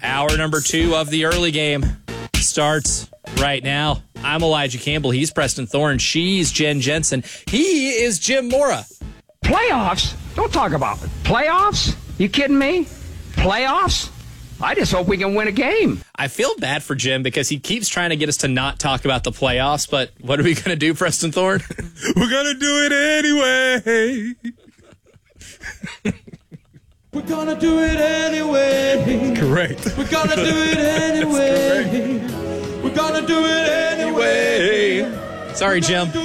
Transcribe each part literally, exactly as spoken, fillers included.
Hour number two of the early game starts right now. I'm Elijah Campbell. He's Preston Thorne. She's Jen Jensen. He is Jim Mora. Playoffs? Don't talk about it. Playoffs? You kidding me? Playoffs? I just hope we can win a game. I feel bad for Jim because he keeps trying to get us to not talk about the playoffs, but what are we going to do, Preston Thorne? We're going to do it anyway. We're gonna do it anyway. Correct. We're gonna do it anyway. We're gonna do it anyway. Sorry, Jim. We're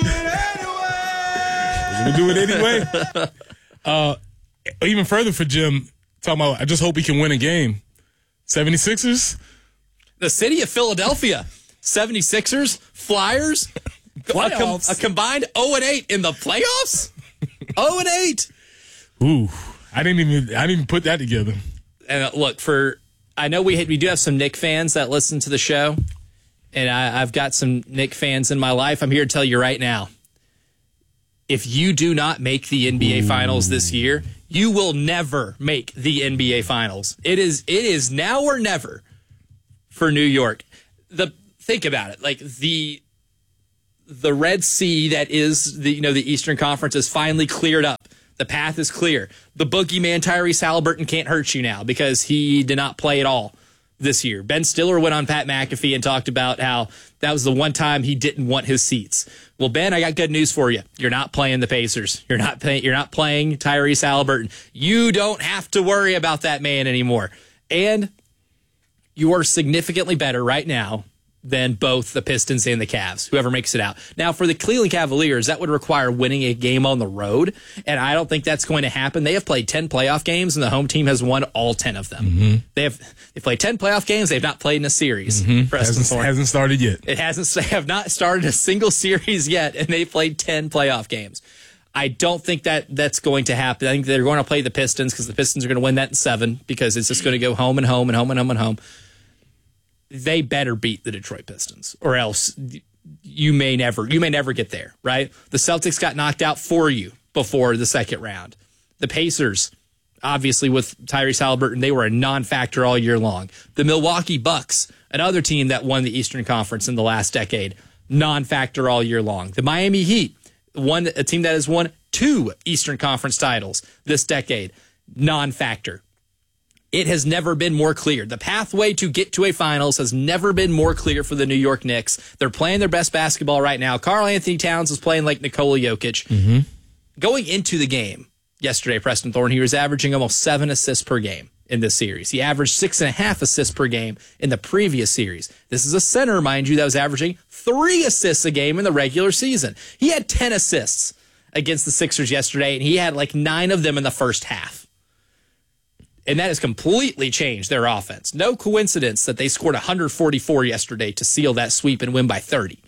gonna do it anyway. uh, even further for Jim, talking about, I just hope he can win a game. seventy-sixers? The city of Philadelphia. seventy-sixers, Flyers, a, com- a combined oh and eight in the playoffs? oh and eight. Ooh. I didn't even I didn't even put that together. And uh, look, for I know we we do have some Knick fans that listen to the show, and I, I've got some Knick fans in my life. I'm here to tell you right now, if you do not make the N B A Finals this year, you will never make the N B A Finals. It is it is now or never for New York. The think about it, like the the Red Sea that is the you know the Eastern Conference is finally cleared up. The path is clear. The boogeyman Tyrese Halliburton can't hurt you now because he did not play at all this year. Ben Stiller went on Pat McAfee and talked about how that was the one time he didn't want his seats. Well, Ben, I got good news for you. You're not playing the Pacers. You're not playing. You're not playing Tyrese Halliburton. You don't have to worry about that man anymore. And you are significantly better right now than both the Pistons and the Cavs, whoever makes it out. Now, for the Cleveland Cavaliers, that would require winning a game on the road, and I don't think that's going to happen. They have played ten playoff games, and the home team has won all ten of them. Mm-hmm. They have they played ten playoff games. They've not played in a series. Mm-hmm. Hasn't, hasn't started yet. It hasn't. They have not started a single series yet, and they played ten playoff games. I don't think that that's going to happen. I think they're going to play the Pistons because the Pistons are going to win that in seven because it's just going to go home and home and home and home and home. They better beat the Detroit Pistons, or else you may never you may never get there, right? The Celtics got knocked out for you before the second round. The Pacers, obviously with Tyrese Halliburton, they were a non-factor all year long. The Milwaukee Bucks, another team that won the Eastern Conference in the last decade, non-factor all year long. The Miami Heat, one a team that has won two Eastern Conference titles this decade, non-factor. It has never been more clear. The pathway to get to a finals has never been more clear for the New York Knicks. They're playing their best basketball right now. Karl Anthony Towns is playing like Nikola Jokic. Mm-hmm. Going into the game yesterday, Preston Thorne, he was averaging almost seven assists per game in this series. He averaged six and a half assists per game in the previous series. This is a center, mind you, that was averaging three assists a game in the regular season. He had ten assists against the Sixers yesterday, and he had like nine of them in the first half. And that has completely changed their offense. No coincidence that they scored one forty-four yesterday to seal that sweep and win by thirty.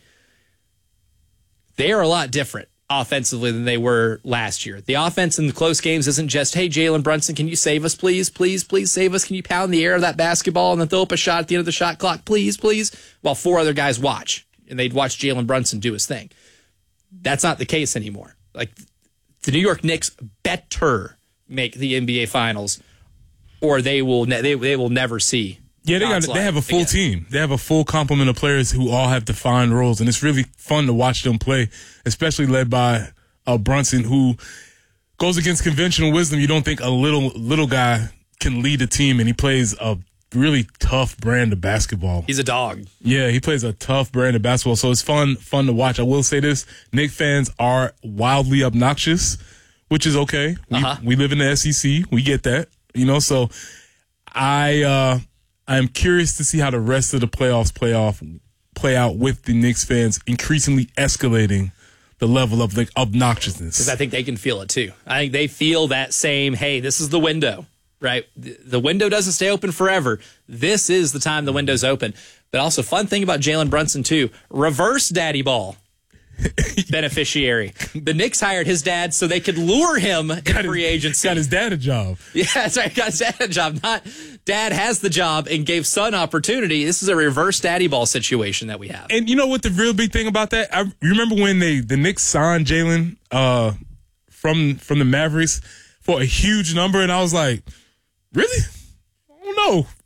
They are a lot different offensively than they were last year. The offense in the close games isn't just, hey, Jalen Brunson, can you save us, please? Please, please save us. Can you pound the air of that basketball and then throw up a shot at the end of the shot clock? Please, please. While four other guys watch, and they'd watch Jalen Brunson do his thing. That's not the case anymore. Like, the New York Knicks better make the N B A Finals, or they will ne- they they will never see. Yeah, they got they have a full again. team. They have a full complement of players who all have defined roles, and it's really fun to watch them play, especially led by uh, Brunson, who goes against conventional wisdom. You don't think a little little guy can lead a team, and he plays a really tough brand of basketball. He's a dog. Yeah, he plays a tough brand of basketball, so it's fun fun to watch. I will say this: Knicks fans are wildly obnoxious, which is okay. We, uh-huh. we live in the S E C. We get that. You know, so I uh, I'm curious to see how the rest of the playoffs play off, play out with the Knicks fans increasingly escalating the level of like obnoxiousness. Because I think they can feel it too. I think they feel that same, hey, this is the window, right? The window doesn't stay open forever. This is the time the window's open. But also, fun thing about Jalen Brunson too, reverse daddy ball beneficiary. The Knicks hired his dad so they could lure him in got free his, agency. Got his dad a job. Yeah, that's right. Got his dad a job. Not dad has the job and gave son opportunity. This is a reverse daddy ball situation that we have. And you know what the real big thing about that? I remember when they the Knicks signed Jalen uh, from from the Mavericks for a huge number, and I was like, really? I don't know. I don't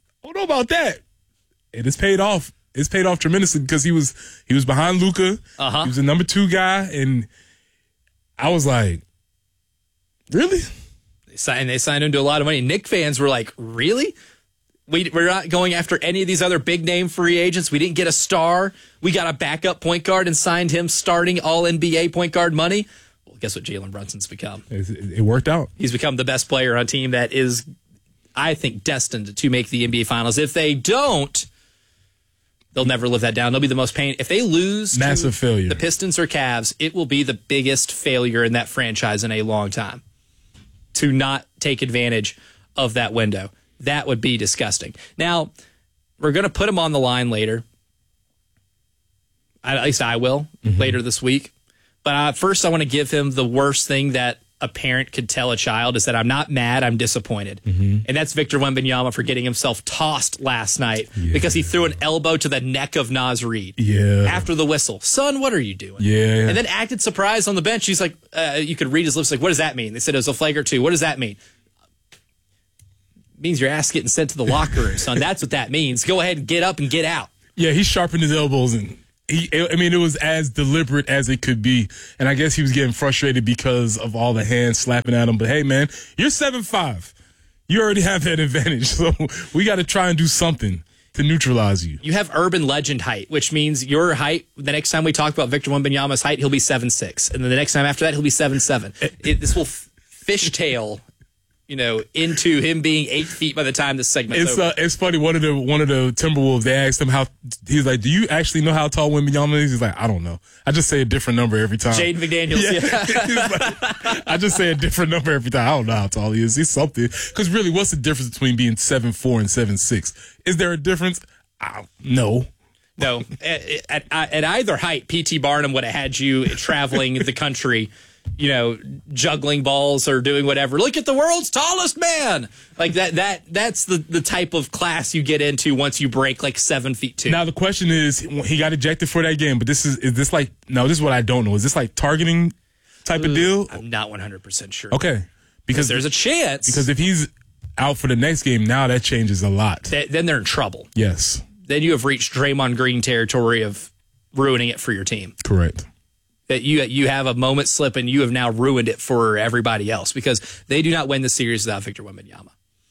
know about that. And it's paid off. It's paid off tremendously because he was he was behind Luka. Uh-huh. He was the number two guy, and I was like, really? They signed, they signed him to a lot of money. Knick fans were like, really? We, we're not going after any of these other big-name free agents. We didn't get a star. We got a backup point guard and signed him starting all-N B A point guard money. Well, guess what Jalen Brunson's become? It, it worked out. He's become the best player on a team that is, I think, destined to make the N B A Finals. If they don't, they'll never live that down. They'll be the most pain. If they lose massive to failure, the Pistons or Cavs, it will be the biggest failure in that franchise in a long time to not take advantage of that window. That would be disgusting. Now, we're going to put him on the line later. At least I will, mm-hmm. later this week. But uh, first, I want to give him the worst thing that a parent could tell a child is that I'm not mad, I'm disappointed. Mm-hmm. And that's Victor Wembanyama for getting himself tossed last night yeah. because he threw an elbow to the neck of Naz Reid yeah. after the whistle. Son, what are you doing? Yeah. And then acted surprised on the bench. He's like, uh, you could read his lips like, what does that mean? They said it was a flagrant two. What does that mean? Means your ass getting sent to the locker room, son. That's what that means. Go ahead and get up and get out. Yeah, he sharpened his elbows, and he, I mean, it was as deliberate as it could be. And I guess he was getting frustrated because of all the hands slapping at him. But hey, man, you're seven five. You already have that advantage. So we got to try and do something to neutralize you. You have urban legend height, which means your height, the next time we talk about Victor Wembanyama's height, he'll be seven six. And then the next time after that, he'll be seven seven. It, this will f- fishtail you know, into him being eight feet by the time this segment's it's, over. Uh, it's funny. One of the one of the Timberwolves, they asked him how. He's like, "Do you actually know how tall Wembanyama is?" He's like, "I don't know. I just say a different number every time." Jaden McDaniels. Yeah. yeah. Like, I just say a different number every time. I don't know how tall he is. He's something. Because really, what's the difference between being seven four and seven six? Is there a difference? Uh, no. No. At, at, at either height, P T Barnum would have had you traveling the country, you know, juggling balls or doing whatever. Look at the world's tallest man. Like that, that, that's the, the type of class you get into once you break like seven feet two. Now, the question is, he got ejected for that game, but this is, is this like, no, this is what I don't know. Is this like targeting type of deal? I'm not one hundred percent sure. Okay. Because there's a chance. Because if he's out for the next game, now that changes a lot. Th- then they're in trouble. Yes. Then you have reached Draymond Green territory of ruining it for your team. Correct. That you you have a moment slip and you have now ruined it for everybody else because they do not win the series without Victor Wembanyama.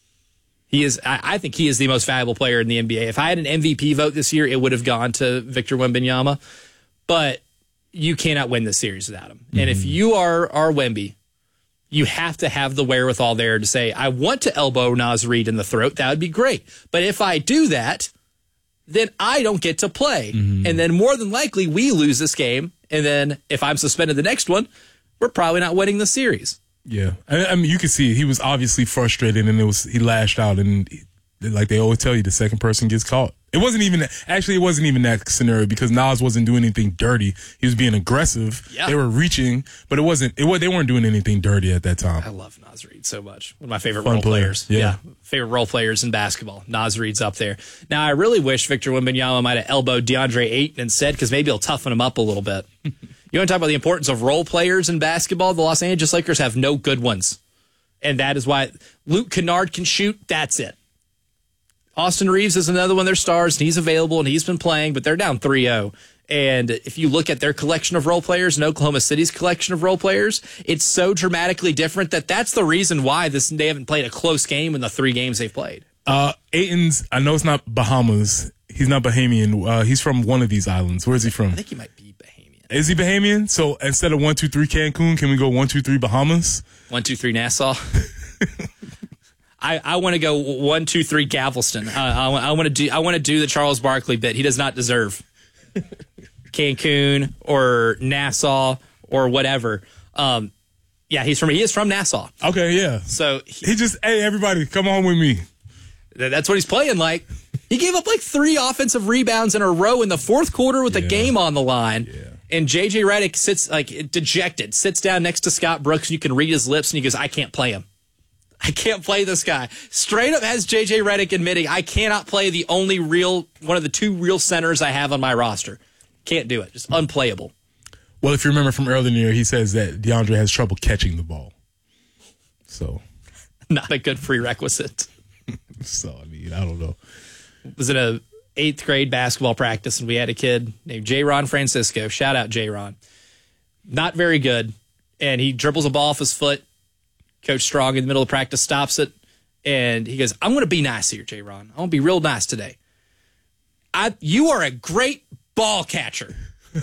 He is, I, I think he is the most valuable player in the N B A. If I had an M V P vote this year, it would have gone to Victor Wembanyama. But you cannot win the series without him. Mm-hmm. And if you are, are Wemby, you have to have the wherewithal there to say, I want to elbow Naz Reid in the throat. That would be great. But if I do that, then I don't get to play. Mm-hmm. And then more than likely, we lose this game. And then if I'm suspended the next one, we're probably not winning the series. Yeah. I, I mean, you can see he was obviously frustrated and it was he lashed out. And he, like they always tell you, the second person gets caught. It wasn't even, actually, it wasn't even that scenario because Nas wasn't doing anything dirty. He was being aggressive. Yeah. They were reaching, but it wasn't, it was, they weren't doing anything dirty at that time. I love Naz Reid so much. One of my favorite Fun role player. players. Yeah. yeah. Favorite role players in basketball. Naz Reid's up there. Now, I really wish Victor Wembanyama might have elbowed DeAndre Ayton instead because maybe he'll toughen him up a little bit. You want to talk about the importance of role players in basketball? The Los Angeles Lakers have no good ones. And that is why Luke Kennard can shoot. That's it. Austin Reeves is another one of their stars, and he's available, and he's been playing, but they're down three oh. And if you look at their collection of role players and Oklahoma City's collection of role players, it's so dramatically different that that's the reason why this they haven't played a close game in the three games they've played. Uh, Ayton's, I know it's not Bahamas. He's not Bahamian. Uh, he's from one of these islands. Where is he from? I think he might be Bahamian. Is he Bahamian? So instead of one, two, three Cancun, can we go one, two, three Bahamas? One, two, three Nassau. I, I want to go one, two, three Galveston. Uh, I, I want to do I want to do the Charles Barkley bit. He does not deserve Cancun or Nassau or whatever. Um, yeah, he's from he is from Nassau. Okay, yeah. So he, he just hey everybody come on with me. That's what he's playing like. He gave up like three offensive rebounds in a row in the fourth quarter with yeah. the game on the line. Yeah. And J J Redick sits like dejected, sits down next to Scott Brooks, and you can read his lips, and he goes, "I can't play him. I can't play this guy." Straight up has J J Redick admitting, I cannot play the only real, one of the two real centers I have on my roster. Can't do it. Just unplayable. Well, if you remember from earlier in the year, he says that DeAndre has trouble catching the ball. So. Not a good prerequisite. So, I mean, I don't know. was in a eighth grade basketball practice, and we had a kid named J-Ron Francisco. Shout out J-Ron. Not very good, and he dribbles a ball off his foot. Coach Strong in the middle of practice stops it, and he goes, I'm going to be nice here, J-Ron. I'm going to be real nice today. I, you are a great ball catcher.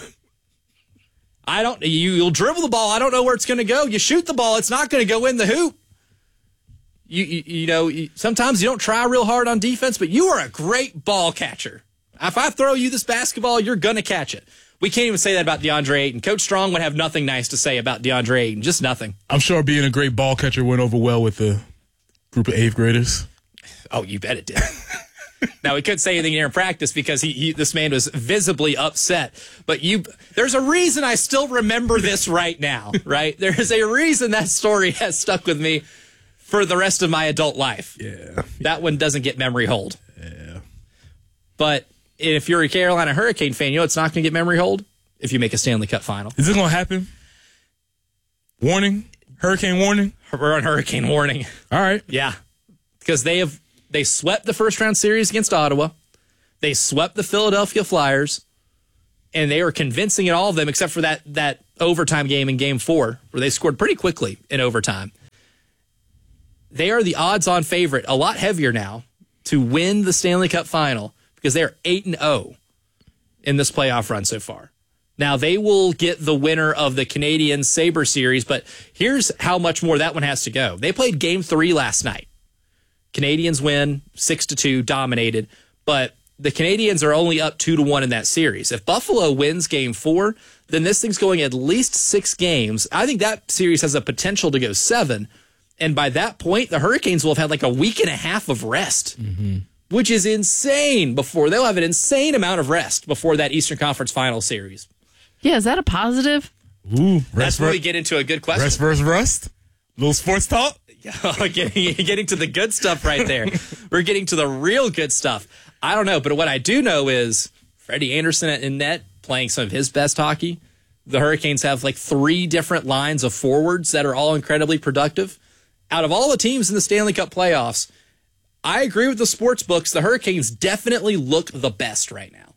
I don't. You, you'll dribble the ball. I don't know where it's going to go. You shoot the ball. It's not going to go in the hoop. You, you, you know, you, sometimes you don't try real hard on defense, but you are a great ball catcher. If I throw you this basketball, you're going to catch it. We can't even say that about DeAndre Ayton. Coach Strong would have nothing nice to say about DeAndre Ayton. Just nothing. I'm sure being a great ball catcher went over well with the group of eighth graders. Oh, you bet it did. Now, we couldn't say anything here in practice because he, he, this man was visibly upset. But you, there's a reason I still remember this right now, right? There is a reason that story has stuck with me for the rest of my adult life. Yeah. That one doesn't get memory hold. Yeah. But if you're a Carolina Hurricane fan, you know it's not going to get memory hold? If you make a Stanley Cup final. Is this going to happen? Warning? Hurricane warning? We're on hurricane warning. All right. Yeah. Because they have they swept the first round series against Ottawa. They swept the Philadelphia Flyers. And they were convincing in all of them except for that that overtime game in game four where they scored pretty quickly in overtime. They are the odds-on favorite, a lot heavier now, to win the Stanley Cup final because they're eight and oh in this playoff run so far. Now, they will get the winner of the Canadian Sabre series, but here's how much more that one has to go. They played game three last night. Canadians win six to two, dominated, but the Canadians are only up two to one in that series. If Buffalo wins game four, then this thing's going at least six games. I think that series has a potential to go seven. And by that point, the Hurricanes will have had like a week and a half of rest, mm-hmm. which is insane. Before they'll have an insane amount of rest before that Eastern Conference Final series. Yeah, is that a positive? Ooh, that's where we get into a good question. Rest versus rust? Little sports talk? getting, getting to the good stuff right there. We're getting to the real good stuff. I don't know, but what I do know is Freddie Anderson in net playing some of his best hockey. The Hurricanes have like three different lines of forwards that are all incredibly productive. Out of all the teams in the Stanley Cup playoffs, I agree with the sports books. The Hurricanes definitely look the best right now.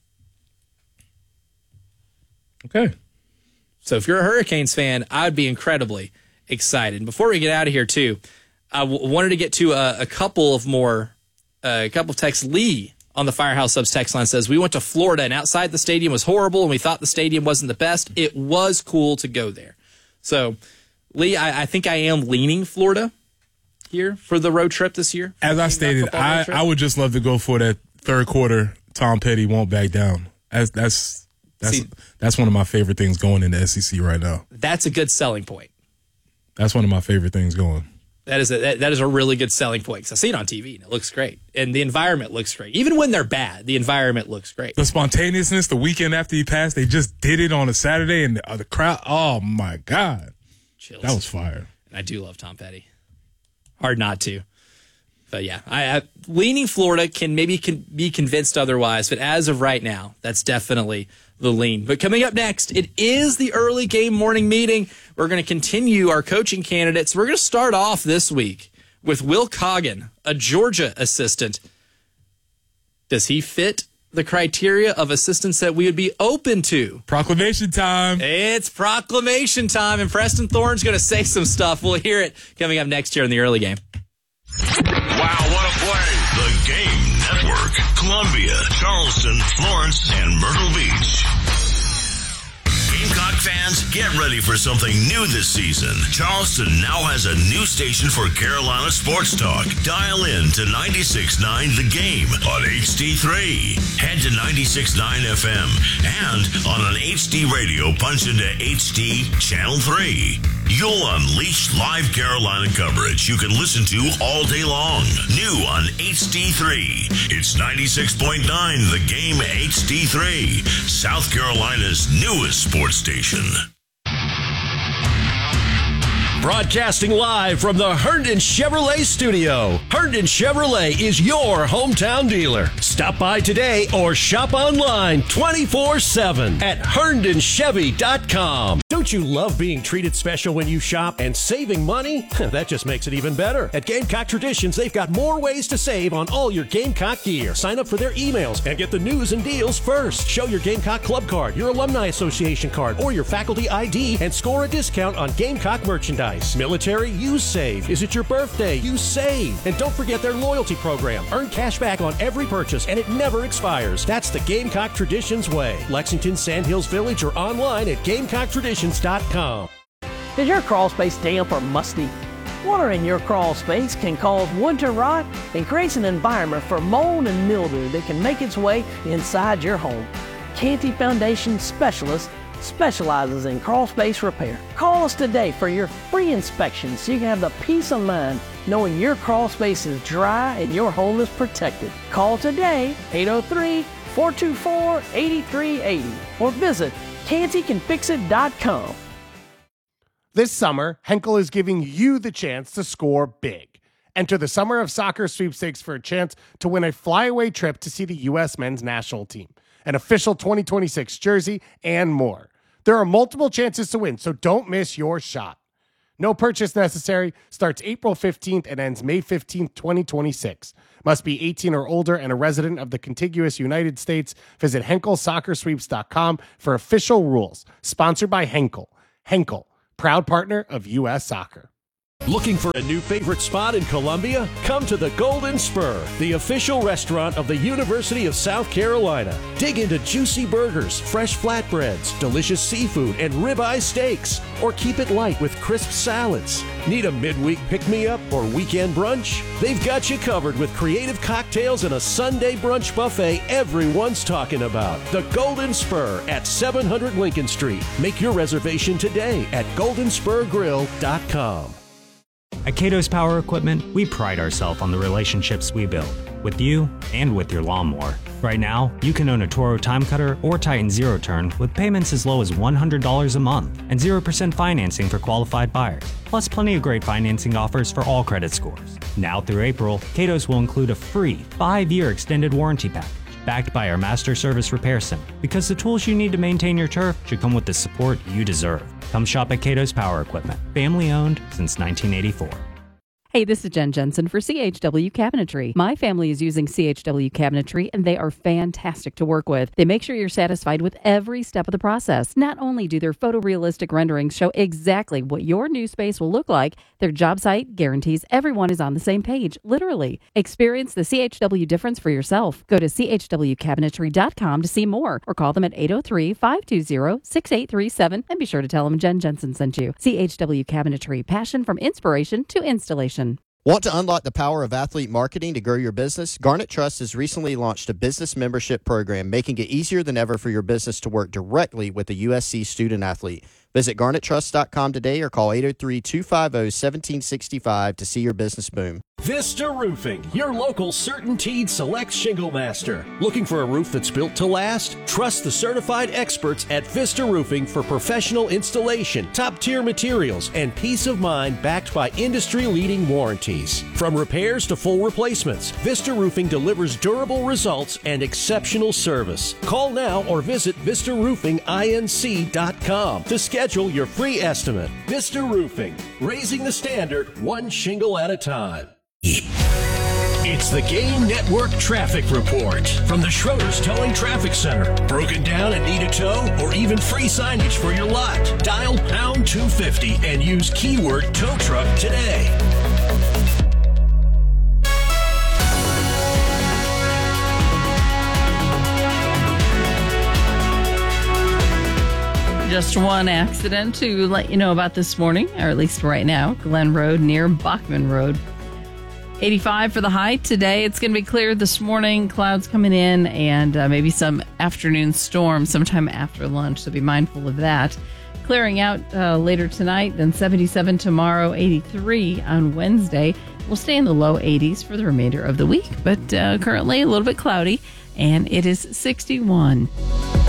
Okay. So if you're a Hurricanes fan, I would be incredibly excited. Before we get out of here, too, I w- wanted to get to a, a couple of more, uh, a couple of texts. Lee on the Firehouse Subs text line says, we went to Florida and outside the stadium was horrible and we thought the stadium wasn't the best. It was cool to go there. So, Lee, I, I think I am leaning Florida here for the road trip this year. As I stated, I, I would just love to go for that third quarter. Tom Petty won't back down. That's that's that's See, that's one of my favorite things going in the S E C right now. That's a good selling point. That's one of my favorite things going. That is a that, that is a really good selling point because I see it on T V and it looks great, and the environment looks great. Even when they're bad, the environment looks great. The spontaneousness, the weekend after he passed, they just did it on a Saturday, and the, uh, the crowd. Oh my God, Chills. That was fire. And I do love Tom Petty. Hard not to. But yeah, I, I leaning Florida can maybe can be convinced otherwise, but as of right now, that's definitely the lean. But coming up next, it is the early game morning meeting. We're going to continue our coaching candidates. We're going to start off this week with Will Coggin, a Georgia assistant. Does he fit the criteria of assistants that we would be open to? Proclamation time. It's proclamation time, and Preston Thorne's going to say some stuff. We'll hear it coming up next year in the early game. Wow, what a play. The Game Network. Columbia, Charleston, Florence, and Myrtle Beach. Gamecock fans, get ready for something new this season. Charleston now has a new station for Carolina sports talk. Dial in to ninety-six point nine The Game on H D three. Head to ninety-six point nine F M and on an H D radio, punch into H D Channel three. You'll unleash live Carolina coverage you can listen to all day long. New on H D three. It's ninety-six point nine The Game H D three, South Carolina's newest sports station. Broadcasting live from the Herndon Chevrolet studio. Herndon Chevrolet is your hometown dealer. Stop by today or shop online twenty-four seven at herndon chevy dot com. Do Don't you love being treated special when you shop and saving money? That just makes it even better. At Gamecock Traditions, they've got more ways to save on all your Gamecock gear. Sign up for their emails and get the news and deals first. Show your Gamecock Club card, your Alumni Association card, or your faculty I D and score a discount on Gamecock merchandise. Military, you save. Is it your birthday? You save. And don't forget their loyalty program. Earn cash back on every purchase and it never expires. That's the Gamecock Traditions way. Lexington, Sandhills Village, or online at gamecock traditions dot com. Is your crawl space damp or musty? Water in your crawl space can cause wood to rot and creates an environment for mold and mildew that can make its way inside your home. Canty Foundation Specialist specializes in crawl space repair. Call us today for your free inspection so you can have the peace of mind knowing your crawl space is dry and your home is protected. Call today, eight oh three, four two four, eight three eight oh, or visit canty can fix it dot com. This summer, Henkel is giving you the chance to score big. Enter the Summer of Soccer sweepstakes for a chance to win a flyaway trip to see the U S men's national team, an official twenty twenty-six jersey, and more. There are multiple chances to win, so don't miss your shot. No purchase necessary, starts April fifteenth and ends May fifteenth, twenty twenty-six. Must be eighteen or older and a resident of the contiguous United States. Visit henkel soccer sweeps dot com for official rules. Sponsored by Henkel. Henkel, proud partner of U S Soccer. Looking for a new favorite spot in Columbia? Come to the Golden Spur, the official restaurant of the University of South Carolina. Dig into juicy burgers, fresh flatbreads, delicious seafood, and ribeye steaks. Or keep it light with crisp salads. Need a midweek pick-me-up or weekend brunch? They've got you covered with creative cocktails and a Sunday brunch buffet everyone's talking about. The Golden Spur at seven hundred Lincoln Street. Make your reservation today at golden spur grill dot com. At Cato's Power Equipment, we pride ourselves on the relationships we build with you and with your lawnmower. Right now, you can own a Toro Time Cutter or Titan Zero Turn with payments as low as one hundred dollars a month and zero percent financing for qualified buyers, plus plenty of great financing offers for all credit scores. Now through April, Cato's will include a free five year extended warranty package backed by our Master Service Repair Center, because the tools you need to maintain your turf should come with the support you deserve. Come shop at Cato's Power Equipment, family owned since nineteen eighty-four. Hey, this is Jen Jensen for C H W Cabinetry. My family is using C H W Cabinetry, and they are fantastic to work with. They make sure you're satisfied with every step of the process. Not only do their photorealistic renderings show exactly what your new space will look like, their job site guarantees everyone is on the same page, literally. Experience the C H W difference for yourself. Go to c h w cabinetry dot com to see more, or call them at eight oh three, five two zero, six eight three seven, and be sure to tell them Jen Jensen sent you. C H W Cabinetry, passion from inspiration to installation. Want to unlock the power of athlete marketing to grow your business? Garnet Trust has recently launched a business membership program, making it easier than ever for your business to work directly with a U S C student athlete. Visit garnet trust dot com today or call eight oh three, two five oh, one seven six five to see your business boom. Vista Roofing, your local CertainTeed Select Shingle Master. Looking for a roof that's built to last? Trust the certified experts at Vista Roofing for professional installation, top-tier materials, and peace of mind backed by industry-leading warranties. From repairs to full replacements, Vista Roofing delivers durable results and exceptional service. Call now or visit vista roofing inc dot com to schedule your free estimate. Vista Roofing, raising the standard one shingle at a time. It's the Game Network Traffic Report from the Schroeder's Towing Traffic Center. Broken down and need a tow, or even free signage for your lot? Dial pound two fifty and use keyword tow truck today. Just one accident to let you know about this morning, or at least right now. Glen Road near Bachman Road. eighty-five for the high today. It's going to be clear this morning. Clouds coming in and uh, maybe some afternoon storm sometime after lunch, so be mindful of that. Clearing out uh, later tonight, then seventy-seven tomorrow, eighty-three on Wednesday. We'll stay in the low eighties for the remainder of the week, but uh, currently a little bit cloudy, and it is sixty-one.